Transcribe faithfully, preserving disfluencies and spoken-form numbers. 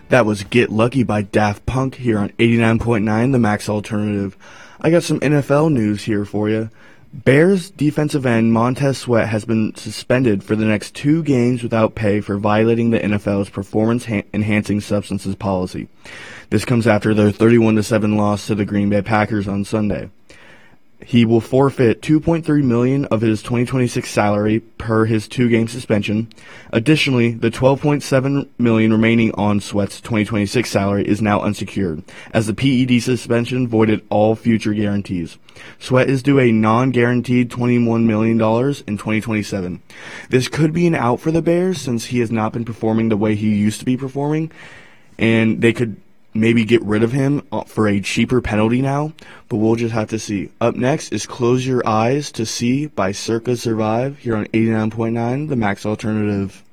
That was Get Lucky by Daft Punk here on eighty-nine point nine, the Max Alternative. I got some N F L news here for you. Bears defensive end Montez Sweat has been suspended for the next two games without pay for violating the N F L's performance-enhancing substances policy. This comes after their thirty-one to seven loss to the Green Bay Packers on Sunday. He will forfeit two point three million dollars of his twenty twenty-six salary per his two-game suspension. Additionally, the twelve point seven million dollars remaining on Sweat's twenty twenty-six salary is now unsecured, as the P E D suspension voided all future guarantees. Sweat is due a non-guaranteed twenty-one million dollars in twenty twenty-seven. This could be an out for the Bears since he has not been performing the way he used to be performing, and they could maybe get rid of him for a cheaper penalty now, but we'll just have to see. Up next is Close Your Eyes to See by Circa Survive here on eighty-nine point nine, the Max Alternative.